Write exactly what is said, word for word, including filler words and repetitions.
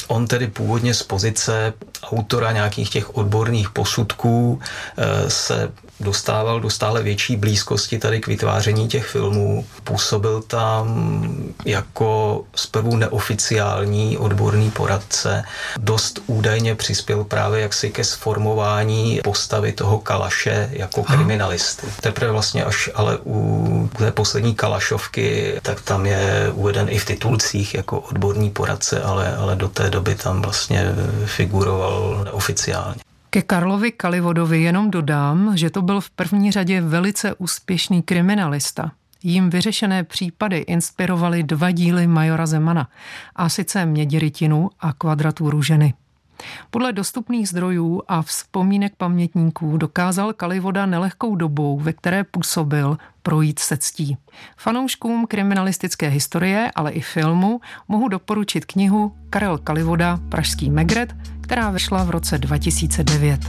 On tedy původně z pozice autora nějakých těch odborných posudků se dostával do stále větší blízkosti tady k vytváření těch filmů. Působil tam jako zprvu neoficiální odborný poradce. Dost údajně přispěl právě jaksi ke sformování postavy toho Kalaše jako kriminalisty. Teprve vlastně až ale u té poslední Kalašovky, tak tam je uveden i v titulcích jako odborný poradce, ale, ale do té doby tam vlastně figuroval neoficiálně. Ke Karlovi Kalivodovi jenom dodám, že to byl v první řadě velice úspěšný kriminalista. Jím vyřešené případy inspirovaly dva díly Majora Zemana, a sice Měděrytinu a Kvadraturu ženy. Podle dostupných zdrojů a vzpomínek pamětníků dokázal Kalivoda nelehkou dobou, ve které působil, projít se ctí. Fanouškům kriminalistické historie, ale i filmu mohu doporučit knihu Karel Kalivoda, Pražský Megret, která vyšla v roce dva tisíce devět.